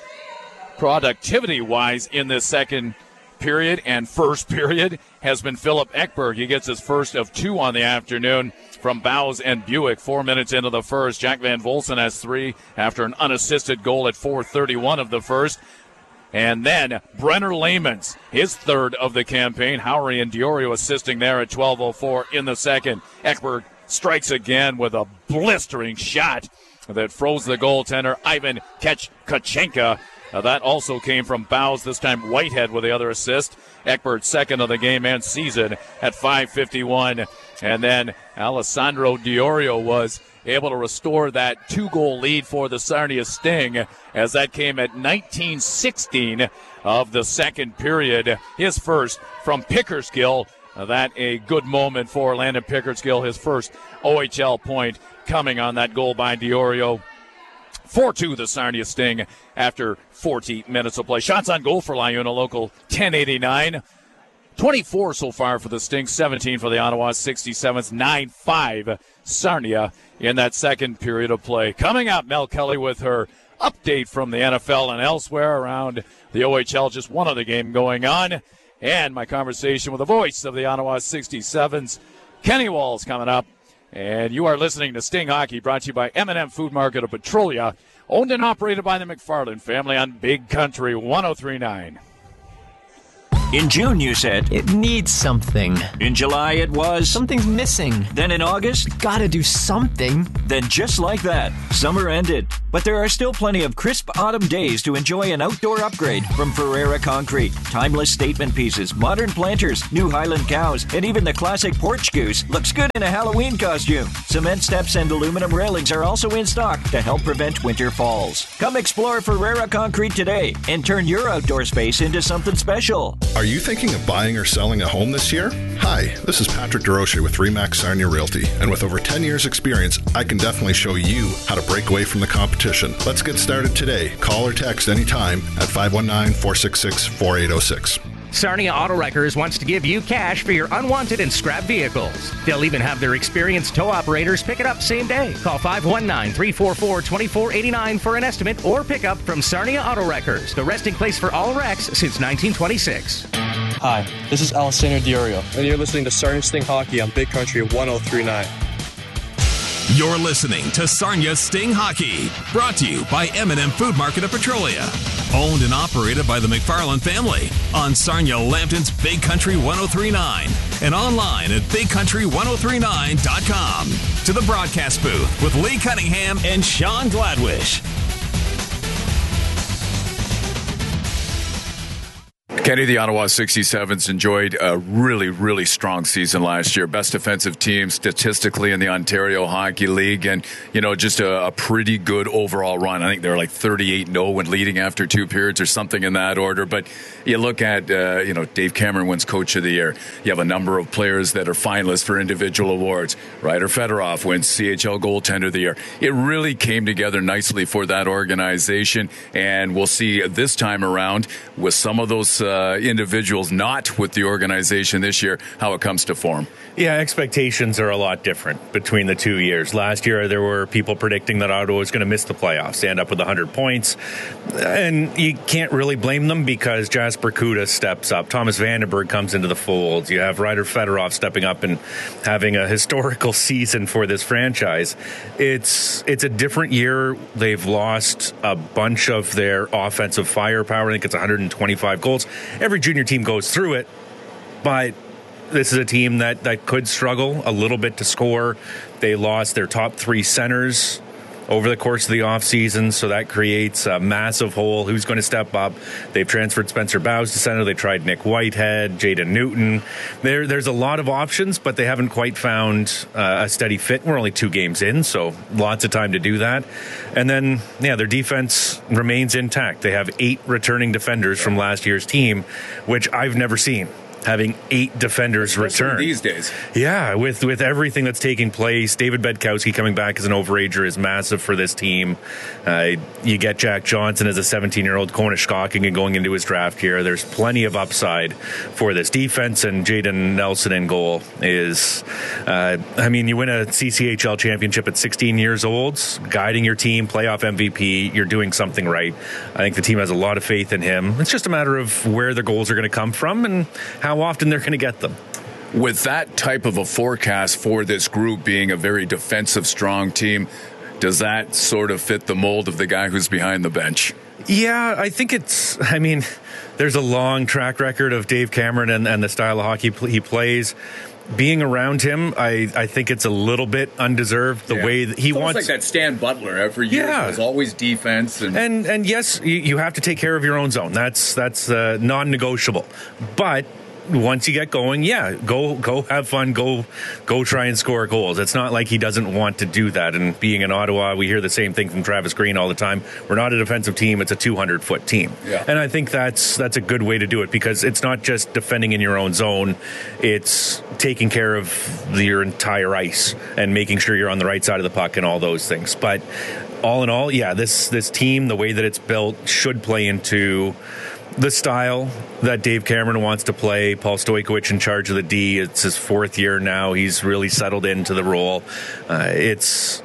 productivity-wise in this second period and first period has been Philip Ekberg. He gets his first of two on the afternoon from Bowes and Buick. Four minutes into the first, Jack Van Volsen has three after an unassisted goal at four thirty-one of the first. And then Brenner Lamons, his third of the campaign. Howery and Diorio assisting there at twelve oh four in the second. Ekberg strikes again with a blistering shot that froze the goaltender, Ivan Kachkachenka. Uh, that also came from Bowes, this time Whitehead with the other assist. Ekberg second of the game and season at five fifty-one. And then Alessandro Diorio was able to restore that two-goal lead for the Sarnia Sting as that came at nineteen sixteen of the second period. His first from Pickersgill. Uh, that a good moment for Landon Pickersgill, his first O H L point coming on that goal by Diorio. four two the Sarnia Sting after forty minutes of play. Shots on goal for Liuna Local, ten eighty-nine. twenty-four so far for the Sting, seventeen for the Ottawa sixty-sevens, nine five Sarnia in that second period of play. Coming up, Mel Kelly with her update from the N F L and elsewhere around the O H L. Just one other game going on. And my conversation with the voice of the Ottawa sixty-sevens, Kenny Wall's coming up And you are listening to Sting Hockey, brought to you by M and M Food Market of Petrolia, owned and operated by the McFarland family on Big Country one oh three point nine. In June, you said it needs something. In July, it was something's missing. Then in August, gotta do something. Then just like that, summer ended. But there are still plenty of crisp autumn days to enjoy an outdoor upgrade from Ferreira Concrete. Timeless statement pieces, modern planters, new Highland cows, and even the classic porch goose looks good in a Halloween costume. Cement steps and aluminum railings are also in stock to help prevent winter falls. Come explore Ferreira Concrete today and turn your outdoor space into something special. Are you thinking of buying or selling a home this year? Hi, this is Patrick DeRoche with Remax Sarnia Realty, and with over ten years experience, I can definitely show you how to break away from the competition. Let's get started today. Call or text anytime at five one nine, four six six, four eight zero six. Sarnia Auto Wreckers wants to give you cash for your unwanted and scrap vehicles. They'll even have their experienced tow operators pick it up same day. Call five one nine, three four four, two four eight nine for an estimate or pick up from Sarnia Auto Wreckers, the resting place for all wrecks since nineteen twenty-six. Hi, this is Alessandro Diorio, and you're listening to Sarnia Sting Hockey on Big Country one oh three point nine. You're listening to Sarnia Sting Hockey, brought to you by M and M Food Market of Petrolia, owned and operated by the McFarland family on Sarnia Lambton's Big Country one oh three point nine and online at big country one oh three nine dot com. To the broadcast booth with Lee Cunningham and Sean Gladwish. Kenny, the Ottawa sixty-sevens enjoyed a really, really strong season last year. Best defensive team statistically in the Ontario Hockey League, and, you know, just a, a pretty good overall run. I think they were like thirty-eight and oh when leading after two periods or something in that order. But you look at, uh, you know, Dave Cameron wins Coach of the Year. You have a number of players that are finalists for individual awards. Ryder Fedorov wins C H L Goaltender of the Year. It really came together nicely for that organization, and we'll see this time around with some of those uh, individuals not with the organization this year, how it comes to form. Yeah, expectations are a lot different between the two years. Last year, there were people predicting that Ottawa was going to miss the playoffs, end up with one hundred points. And you can't really blame them because Jasper Kuda steps up. Thomas Vandenberg comes into the fold. You have Ryder Fedorov stepping up and having a historical season for this franchise. It's it's a different year. They've lost a bunch of their offensive firepower. I think it's one hundred twenty-five goals. Every junior team goes through it, but this is a team that, that could struggle a little bit to score. They lost their top three centers over the course of the offseason, so that creates a massive hole. Who's going to step up? They've transferred Spencer Bowes to center. They tried Nick Whitehead, Jaden Newton. There, there's a lot of options, but they haven't quite found uh, a steady fit. We're only two games in, so lots of time to do that. And then, yeah, their defense remains intact. They have eight returning defenders from last year's team, which I've never seen. Having eight defenders Especially return these days. Yeah, with with everything that's taking place, David Bedkowski coming back as an overager is massive for this team. Uh, you get Jack Johnson as a seventeen-year-old Cornish Skocking and going into his draft here. There's plenty of upside for this defense, and Jaden Nelson in goal is, uh, I mean, you win a C C H L championship at sixteen years old, guiding your team, playoff M V P, you're doing something right. I think the team has a lot of faith in him. It's just a matter of where their goals are going to come from and how often they're going to get them. With that type of a forecast for this group being a very defensive, strong team, does that sort of fit the mold of the guy who's behind the bench? Yeah, I think it's, I mean, there's a long track record of Dave Cameron and, and the style of hockey he plays. Being around him, I, I think it's a little bit undeserved, the yeah. way that he it's wants. It's like that Stan Butler every year. Yeah. There's always defense. And, and, and yes, you, you have to take care of your own zone. That's, that's uh, non-negotiable. But once you get going, yeah, go go have fun, go go try and score goals. It's not like he doesn't want to do that. And being in Ottawa, we hear the same thing from Travis Green all the time. We're not a defensive team, it's a two hundred foot team. Yeah. And I think that's that's a good way to do it because it's not just defending in your own zone, it's taking care of the, your entire ice and making sure you're on the right side of the puck and all those things. But all in all, yeah, this this team, the way that it's built, should play into the style that Dave Cameron wants to play. Paul Stojkovic in charge of the D. It's his fourth year now. He's really settled into the role. Uh, it's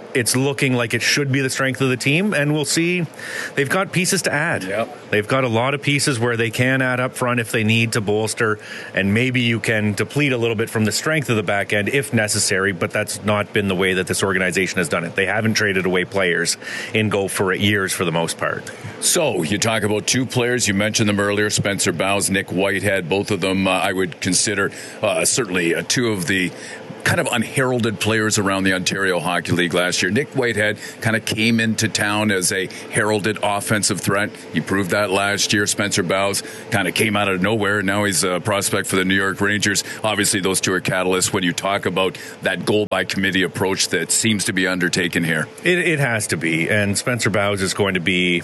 it's looking like it should be the strength of the team, and we'll see. They've got pieces to add. Yep. They've got a lot of pieces where they can add up front if they need to bolster, and maybe you can deplete a little bit from the strength of the back end if necessary, but that's not been the way that this organization has done it. They haven't traded away players in go for it years for the most part. So you talk about two players. You mentioned them earlier, Spencer Bowes, Nick Whitehead. Both of them uh, I would consider uh, certainly uh, two of the kind of unheralded players around the Ontario Hockey League last year. Nick Whitehead kind of came into town as a heralded offensive threat. He proved that last year. Spencer Bowes kind of came out of nowhere. Now he's a prospect for the New York Rangers. Obviously, those two are catalysts when you talk about that goal by committee approach that seems to be undertaken here. It, it has to be, and Spencer Bowes is going to be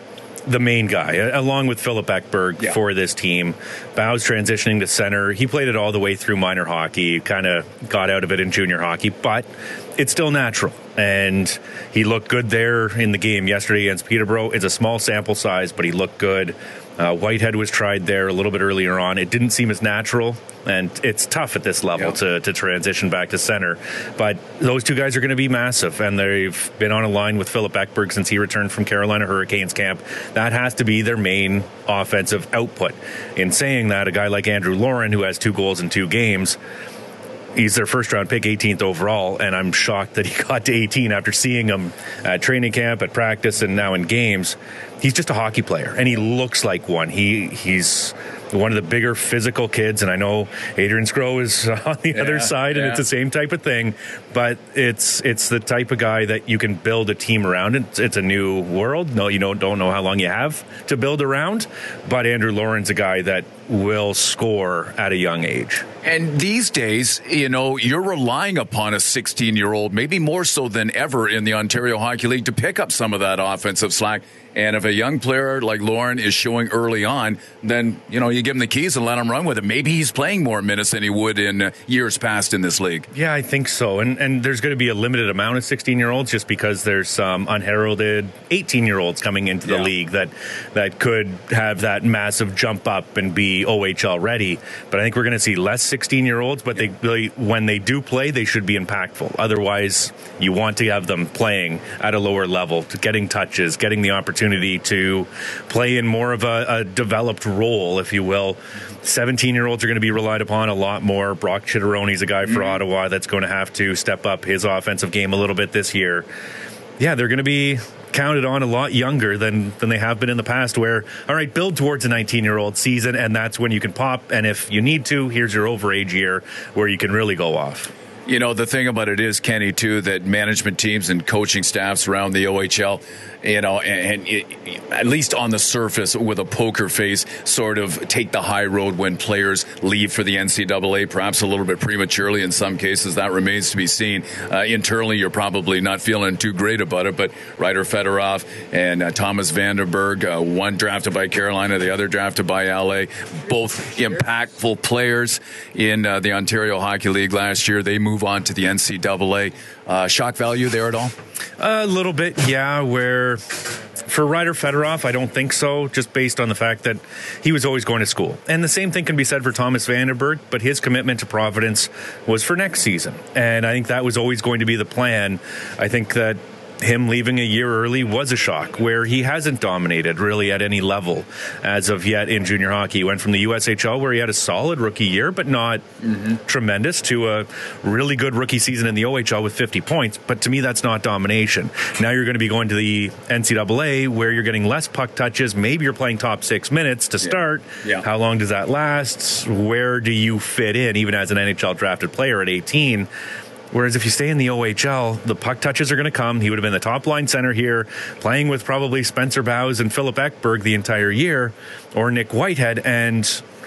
the main guy, along with Philip Ekberg yeah. for this team. Bowes transitioning to center. He played it all the way through minor hockey, kind of got out of it in junior hockey, but it's still natural. And he looked good there in the game yesterday against Peterborough. It's a small sample size, but he looked good. Uh, Whitehead was tried there a little bit earlier on. It didn't seem as natural, and it's tough at this level yep. to, to transition back to center. But those two guys are going to be massive, and they've been on a line with Philip Ekberg since he returned from Carolina Hurricanes camp. That has to be their main offensive output. In saying that, a guy like Andrew Lauren, who has two goals in two games, he's their first-round pick, eighteenth overall, and I'm shocked that he got to eighteen after seeing him at training camp, at practice, and now in games. He's just a hockey player, and he looks like one. He He's one of the bigger physical kids, and I know Adrian Skro is on the yeah, other side, and yeah. it's the same type of thing, but it's it's the type of guy that you can build a team around. It's, it's a new world. No, you don't, don't know how long you have to build around, but Andrew Lauren's a guy that will score at a young age. And these days, you know, you're relying upon a sixteen-year-old, maybe more so than ever in the Ontario Hockey League, to pick up some of that offensive slack. And if a young player like Lauren is showing early on, then, you know, you give him the keys and let him run with it. Maybe he's playing more minutes than he would in uh, years past in this league. Yeah, I think so. And and there's going to be a limited amount of sixteen-year-olds just because there's some unheralded eighteen-year-olds coming into the yeah. league that, that could have that massive jump up and be O H L ready. But I think we're going to see less sixteen-year-olds, but they really, when they do play, they should be impactful. Otherwise, you want to have them playing at a lower level, to getting touches, getting the opportunity to play in more of a, a developed role, if you will. seventeen-year-olds are going to be relied upon a lot more. Brock Chitteroni's a guy for mm-hmm. Ottawa that's going to have to step up his offensive game a little bit this year. Yeah, they're going to be counted on a lot younger than, than they have been in the past, where, all right, build towards a nineteen-year-old season, and that's when you can pop, and if you need to, here's your overage year where you can really go off. You know, the thing about it is, Kenny, too, that management teams and coaching staffs around the O H L, you know, and, and it, at least on the surface with a poker face, sort of take the high road when players leave for the N C double A, perhaps a little bit prematurely in some cases. That remains to be seen. Uh, internally, you're probably not feeling too great about it, but Ryder Fedorov and uh, Thomas Vandenberg, uh, one drafted by Carolina, the other drafted by L A, both impactful players in uh, the Ontario Hockey League last year. They moved on to the N C double A. Uh, shock value there at all? A little bit, yeah, where for Ryder Fedorov, I don't think so, just based on the fact that he was always going to school. And the same thing can be said for Thomas Vandenberg, but his commitment to Providence was for next season. And I think that was always going to be the plan. I think that him leaving a year early was a shock, where he hasn't dominated really at any level as of yet in junior hockey. He went from the U S H L, where he had a solid rookie year, but not mm-hmm. tremendous, to a really good rookie season in the O H L with fifty points. But to me, that's not domination. Now you're going to be going to the N C double A, where you're getting less puck touches. Maybe you're playing top six minutes to start. Yeah. Yeah. How long does that last? Where do you fit in, even as an N H L drafted player at eighteen? Whereas if you stay in the O H L, the puck touches are going to come. He would have been the top line center here, playing with probably Spencer Bowes and Philip Ekberg the entire year, or Nick Whitehead, and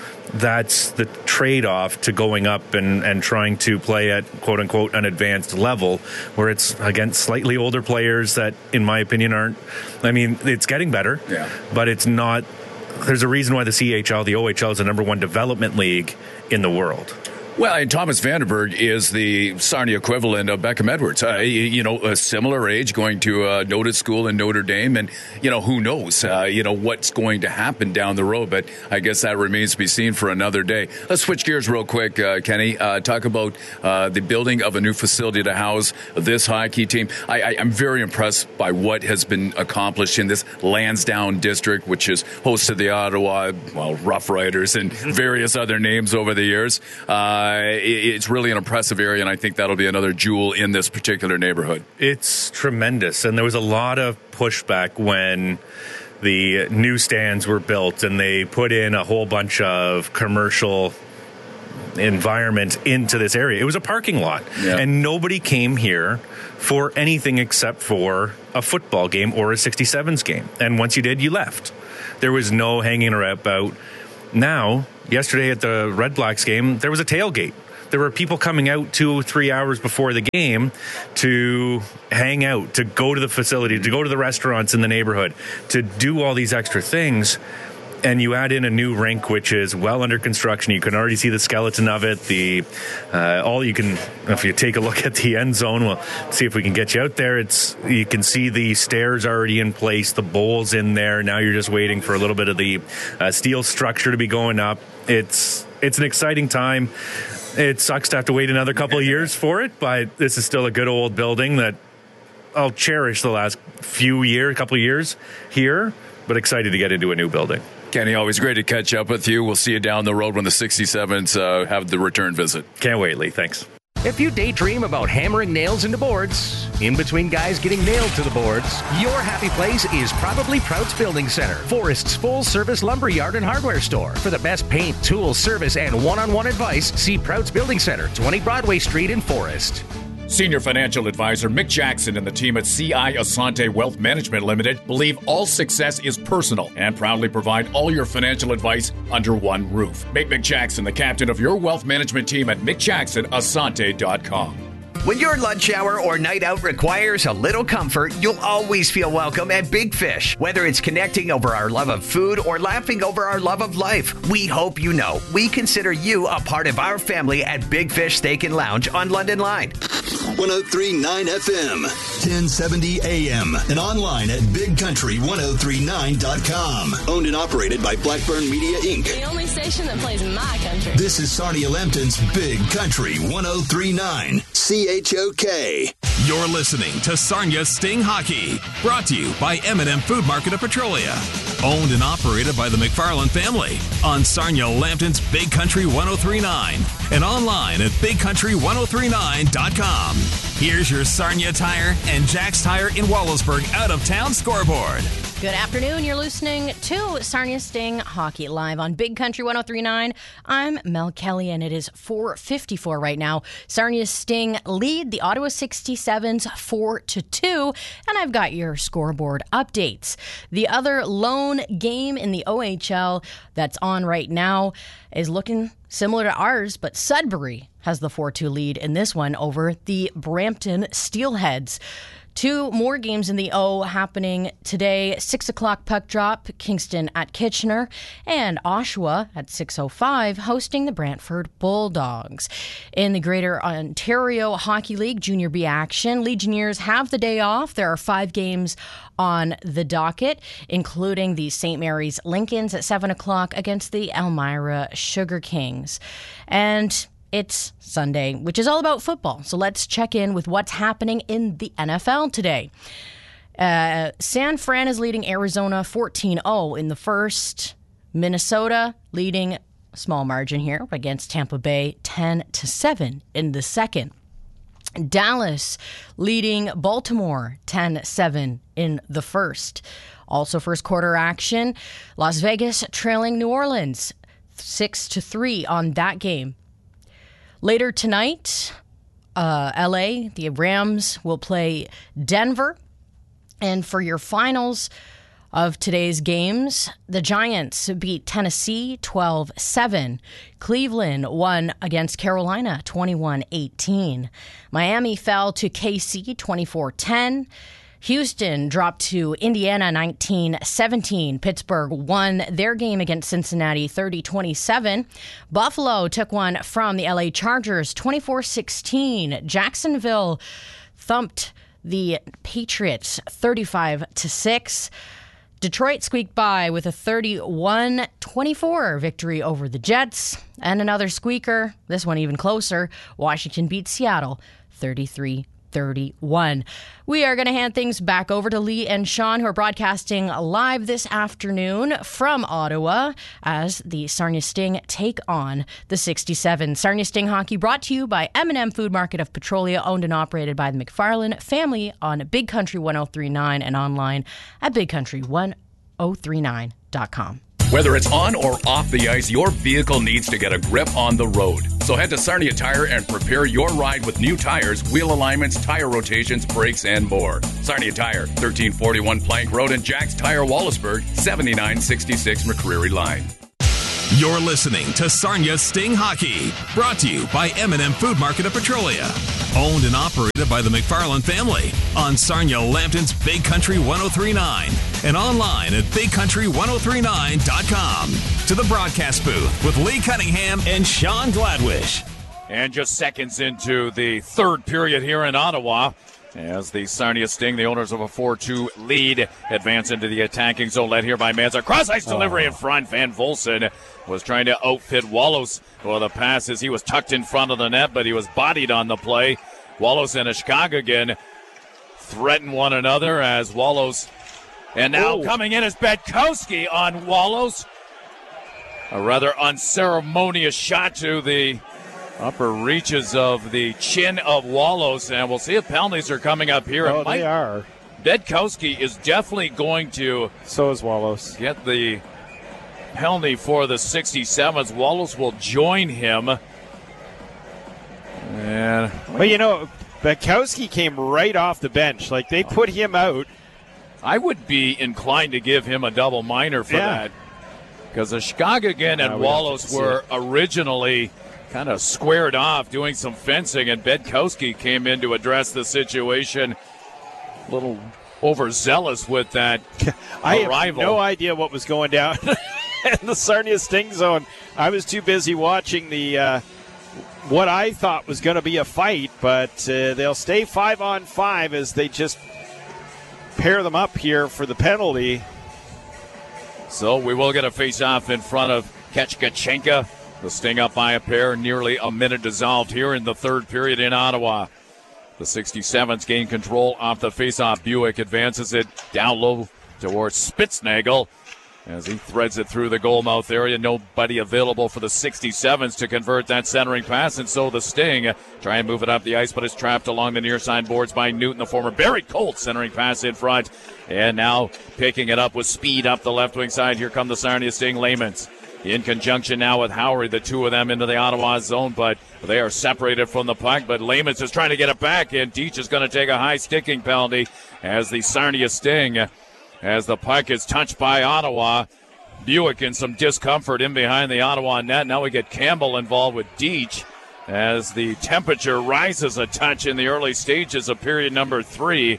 that's the trade-off to going up and, and trying to play at, quote-unquote, an advanced level, where it's against slightly older players that, in my opinion, aren't... I mean, it's getting better, yeah. but it's not... There's a reason why the C H L, the O H L, is the number one development league in the world. Well, and Thomas Vandenberg is the Sarnia equivalent of Beckham Edwards. Uh, you, you know, a similar age, going to a noted school in Notre Dame, and you know, who knows, uh, you know, what's going to happen down the road. But I guess that remains to be seen for another day. Let's switch gears real quick, uh, Kenny. Uh, talk about uh, the building of a new facility to house this hockey team. I, I, I'm very impressed by what has been accomplished in this Lansdowne district, which has hosted the Ottawa, well, Rough Riders and various other names over the years. Uh, Uh, it's really an impressive area, and I think that'll be another jewel in this particular neighborhood. It's tremendous, and there was a lot of pushback when the new stands were built, and they put in a whole bunch of commercial environment into this area. It was a parking lot, yeah. and nobody came here for anything except for a football game or a sixty-sevens game. And once you did, you left. There was no hanging about. Now, yesterday at the Red Blacks game, there was a tailgate. There were people coming out two or three hours before the game to hang out, to go to the facility, to go to the restaurants in the neighborhood, to do all these extra things. And you add in a new rink, which is well under construction. You can already see the skeleton of it. The uh, all you can, if you take a look at the end zone, we'll see if we can get you out there. It's you can see the stairs already in place, the bowls in there. Now you're just waiting for a little bit of the uh, steel structure to be going up. It's it's an exciting time. It sucks to have to wait another couple of years for it, but this is still a good old building that I'll cherish the last few years, couple of years here. But excited to get into a new building. Kenny, always great to catch up with you. We'll see you down the road when the sixty-sevens uh, have the return visit. Can't wait, Lee. Thanks. If you daydream about hammering nails into boards, in between guys getting nailed to the boards, your happy place is probably Prout's Building Center, Forest's full-service lumberyard and hardware store. For the best paint, tools, service, and one-on-one advice, see Prout's Building Center, twenty Broadway Street in Forest. Senior Financial Advisor Mick Jackson and the team at C I Asante Wealth Management Limited believe all success is personal and proudly provide all your financial advice under one roof. Make Mick Jackson the captain of your wealth management team at mick jackson asante dot com. When your lunch hour or night out requires a little comfort, you'll always feel welcome at Big Fish. Whether it's connecting over our love of food or laughing over our love of life, we hope you know we consider you a part of our family at Big Fish Steak and Lounge on London Line. one oh three point nine F M, ten seventy A M, and online at big country ten thirty-nine dot com. Owned and operated by Blackburn Media, Incorporated. The only station that plays my country. This is Sarnia Lambton's Big Country ten thirty-nine, C H O K. You're listening to Sarnia Sting Hockey, brought to you by M and M Food Market of Petrolia. Owned and operated by the McFarland family on Sarnia Lambton's Big Country ten thirty-nine and online at big country ten thirty-nine dot com. Here's your Sarnia Tire and Jack's Tire in Wallaceburg out-of-town scoreboard. Good afternoon. You're listening to Sarnia Sting Hockey live on Big Country ten thirty-nine. I'm Mel Kelly, and it is four fifty-four right now. Sarnia Sting lead the Ottawa sixty-sevens four to two, and I've got your scoreboard updates. The other lone game in the O H L that's on right now is looking similar to ours, but Sudbury has the four two lead in this one over the Brampton Steelheads. Two more games in the O happening today. six o'clock puck drop, Kingston at Kitchener, and Oshawa at six oh five hosting the Brantford Bulldogs. In the Greater Ontario Hockey League Junior B action, Legionnaires have the day off. There are five games on the docket, including the Saint Mary's Lincolns at seven o'clock against the Elmira Sugar Kings. And it's Sunday, which is all about football. So let's check in with what's happening in the N F L today. Uh, San Fran is leading Arizona fourteen oh in the first. Minnesota leading small margin here against Tampa Bay ten to seven in the second. Dallas leading Baltimore ten seven in the first. Also first quarter action. Las Vegas trailing New Orleans six to three on that game. Later tonight, uh, L A, the Rams will play Denver. And for your finals of today's games, the Giants beat Tennessee twelve seven. Cleveland won against Carolina twenty-one eighteen. Miami fell to K C twenty-four ten. Houston dropped to Indiana nineteen seventeen. Pittsburgh won their game against Cincinnati thirty twenty-seven. Buffalo took one from the L A Chargers twenty-four sixteen. Jacksonville thumped the Patriots thirty-five to six. Detroit squeaked by with a thirty-one twenty-four victory over the Jets. And another squeaker, this one even closer, Washington beat Seattle thirty-three thirty-one. We are going to hand things back over to Lee and Sean, who are broadcasting live this afternoon from Ottawa as the Sarnia Sting take on the sixty-seven. Sarnia Sting hockey brought to you by M and M Food Market of Petrolia, owned and operated by the McFarland family on Big Country ten thirty-nine and online at big country ten thirty-nine dot com. Whether it's on or off the ice, your vehicle needs to get a grip on the road. So head to Sarnia Tire and prepare your ride with new tires, wheel alignments, tire rotations, brakes, and more. Sarnia Tire, thirteen forty-one Plank Road, and Jack's Tire, Wallaceburg, seventy-nine sixty-six McCreary Line. You're listening to Sarnia Sting Hockey, brought to you by M and M Food Market of Petrolia, owned and operated by the McFarland family on Sarnia Lambton's Big Country ten thirty-nine and online at big country ten thirty-nine dot com. To the broadcast booth with Lee Cunningham and Sean Gladwish. And just seconds into the third period here in Ottawa, as the Sarnia Sting, the owners of a four two lead, advance into the attacking zone, led here by Manza. Cross-ice delivery oh. in front. Van Volson was trying to outfit Wallows. Well, the passes, he was tucked in front of the net, but he was bodied on the play. Wallows and Ashkagagan threaten one another as Wallows, and now oh. coming in is Bedkowski on Wallows. A rather unceremonious shot to the upper reaches of the chin of Wallows, and we'll see if penalties are coming up here. Oh, they are. Bedkowski is definitely going to. So is Wallows. Get the penalty for the sixty-sevens. Wallows will join him. And but you know, Bedkowski came right off the bench. Like they put him out. I would be inclined to give him a double minor for yeah. that, because Ashkagagan and uh, Wallows were originally kind of squared off doing some fencing, and Bedkowski came in to address the situation. A little overzealous with that I arrival. have no idea what was going down in the Sarnia Sting zone. I was too busy watching the uh, what I thought was going to be a fight, but uh, they'll stay five on five as they just pair them up here for the penalty. So we will get a face-off in front of Ketchkachenka. The Sting up by a pair, nearly a minute dissolved here in the third period in Ottawa. The sixty-sevens gain control off the faceoff. Buick advances it down low towards Spitznagel as he threads it through the goalmouth area. Nobody available for the sixty-sevens to convert that centering pass, and so the Sting try and move it up the ice, but it's trapped along the near side boards by Newton, the former Barry Colt, centering pass in front. And now picking it up with speed up the left wing side. Here come the Sarnia Sting. Lamans in conjunction now with Howery, the two of them into the Ottawa zone, but they are separated from the puck. But Lamans is trying to get it back, and Deitch is going to take a high sticking penalty as the Sarnia Sting, as the puck is touched by Ottawa. Buick in some discomfort in behind the Ottawa net. Now we get Campbell involved with Deitch as the temperature rises a touch in the early stages of period number three.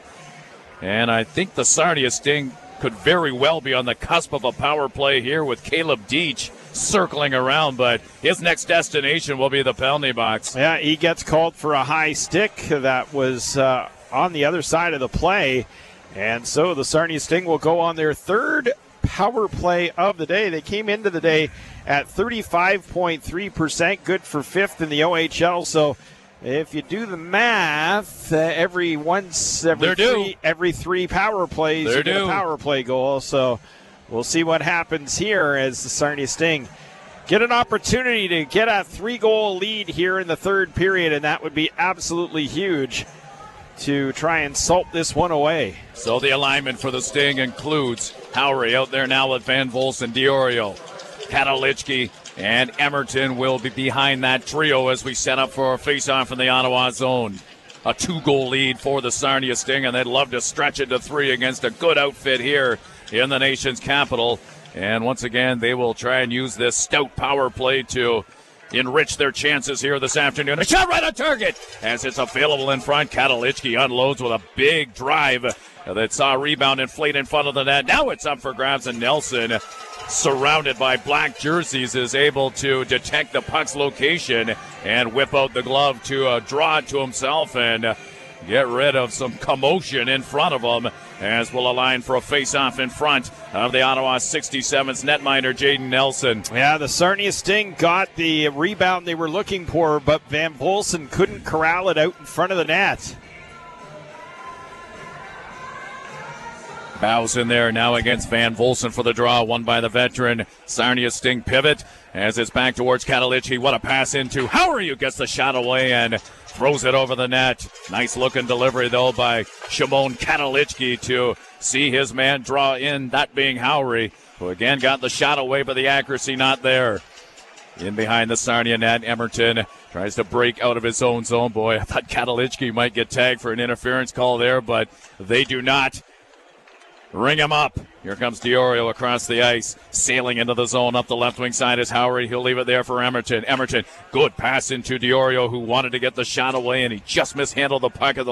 And I think the Sarnia Sting could very well be on the cusp of a power play here with Caleb Deitch circling around, but his next destination will be the penalty box. Yeah, he gets called for a high stick that was uh, on the other side of the play, and so the Sarnia Sting will go on their third power play of the day. They came into the day at thirty-five point three percent, good for fifth in the O H L, so if you do the math, uh, every once, every They're three, due. every three power plays, They're you get due. a power play goal. So we'll see what happens here as the Sarnia Sting get an opportunity to get a three-goal lead here in the third period, and that would be absolutely huge to try and salt this one away. So the alignment for the Sting includes Howery out there now with Van Volson, Diorio, Katalichki, and Emerton will be behind that trio as we set up for a face-off in the Ottawa zone. A two-goal lead for the Sarnia Sting, and they'd love to stretch it to three against a good outfit here in the nation's capital. And once again, they will try and use this stout power play to enrich their chances here this afternoon. A shot right on target as it's available in front. Katalichki unloads with a big drive that saw a rebound inflate in front of the net. Now it's up for grabs, and Nelson, surrounded by black jerseys, is able to detect the puck's location and whip out the glove to uh, draw it to himself and uh, get rid of some commotion in front of him, as will align for a face-off in front of the Ottawa sixty-sevens netminder Jaden Nelson. Yeah, the Sarnia Sting got the rebound they were looking for, but Van Volson couldn't corral it out in front of the net. Bows in there now against Van Volson for the draw, won by the veteran. Sarnia Sting pivot as it's back towards Katalichki. What a pass into Howery, who gets the shot away and throws it over the net. Nice looking delivery, though, by Shimon Katalichki to see his man draw in, that being Howery, who again got the shot away, but the accuracy not there. In behind the Sarnia net, Emerton tries to break out of his own zone. Boy, I thought Katalichki might get tagged for an interference call there, but they do not. Ring him up. Here comes Diorio across the ice, sailing into the zone. Up the left wing side is Howery. He'll leave it there for Emerton. Emerton, good pass into Diorio, who wanted to get the shot away, and he just mishandled the puck at the